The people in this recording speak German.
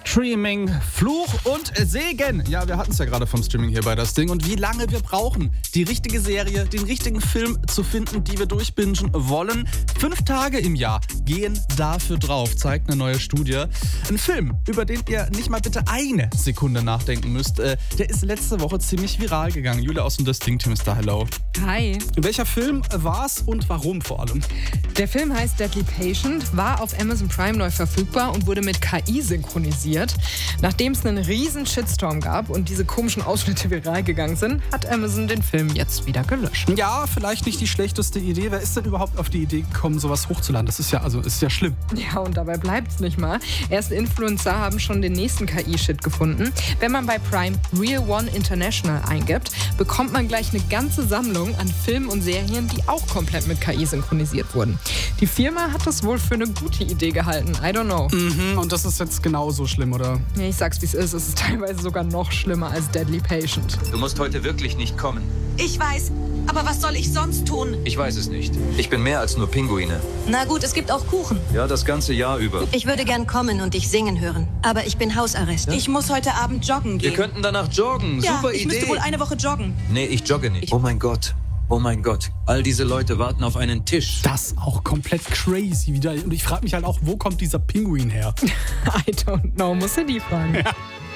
Streaming, Fluch und Segen. Ja, wir hatten es ja gerade vom Streaming hier bei das Ding. Und wie lange wir brauchen, die richtige Serie, den richtigen Film zu finden, die wir durchbingen wollen. 5 Tage im Jahr gehen dafür drauf, zeigt eine neue Studie. Ein Film, über den ihr nicht mal bitte eine Sekunde nachdenken müsst, der ist letzte Woche ziemlich viral gegangen. Julia aus dem Das Ding-Team ist da, hello. Hi. Welcher Film war's und warum vor allem? Der Film heißt Deadly Patient, war auf Amazon Prime neu verfügbar und wurde mit KI synchronisiert. Nachdem es einen riesen Shitstorm gab und diese komischen Ausschnitte viral gegangen sind, hat Amazon den Film jetzt wieder gelöscht. Ja, vielleicht nicht die schlechteste Idee. Wer ist denn überhaupt auf die Idee gekommen, sowas hochzuladen? Das ist ja schlimm. Ja, und dabei bleibt's nicht mal. Erste Influencer haben schon den nächsten KI-Shit gefunden. Wenn man bei Prime Real One International eingibt, bekommt man gleich eine ganze Sammlung an Filmen und Serien, die auch komplett mit KI synchronisiert wurden. Die Firma hat das wohl für eine gute Idee gehalten. I don't know. Und das ist jetzt genauso schlimm, oder? Ja, ich sag's, wie es ist. Es ist teilweise sogar noch schlimmer als Deadly Patient. Du musst heute wirklich nicht kommen. Ich weiß, aber was soll ich sonst tun? Ich weiß es nicht. Ich bin mehr als nur Pinguine. Na gut, es gibt auch Kuchen. Ja, das ganze Jahr über. Ich würde gern kommen und dich singen hören, aber ich bin Hausarrest. Ich muss heute Abend joggen Wir gehen. könnten danach joggen. Ja, Super ich Idee. müsste wohl eine Woche joggen. Nee, ich jogge nicht. Oh mein Gott. Oh mein Gott. All diese Leute warten auf einen Tisch. Das auch komplett crazy wieder. Und ich frage mich halt auch, wo kommt dieser Pinguin her? I don't know, muss er die fragen. Ja.